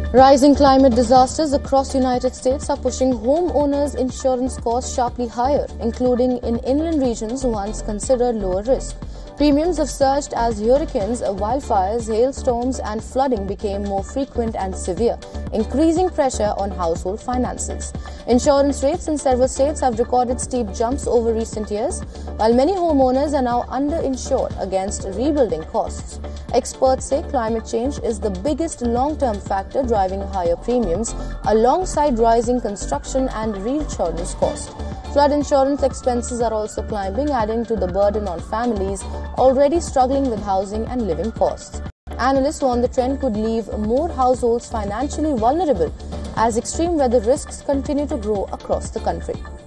Rising climate disasters across the United States are pushing homeowners' insurance costs sharply higher, including in inland regions once considered lower risk. Premiums have surged as hurricanes, wildfires, hailstorms and flooding became more frequent and severe, increasing pressure on household finances. Insurance rates in several states have recorded steep jumps over recent years, while many homeowners are now underinsured against rebuilding costs. Experts say climate change is the biggest long-term factor driving higher premiums, alongside rising construction and reinsurance costs. Flood insurance expenses are also climbing, adding to the burden on families already struggling with housing and living costs. Analysts warn the trend could leave more households financially vulnerable as extreme weather risks continue to grow across the country.